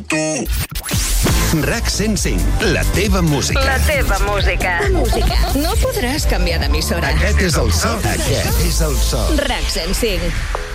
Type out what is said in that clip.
RAC 105, la teva música. La teva música. No podràs canviar d'emissora. Aquest és el so. Aquest és el so. RAC 105.